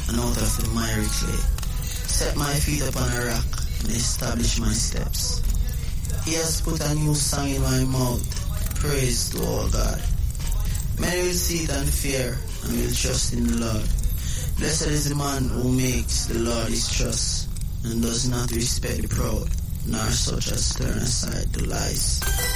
and out of the miry clay. Set my feet upon a rock and establish my steps. He has put a new song in my mouth. Praise to our God. Many will see it and fear and will trust in the Lord. Blessed is the man who makes the Lord his trust and does not respect the proud, nor such as turn aside to lies.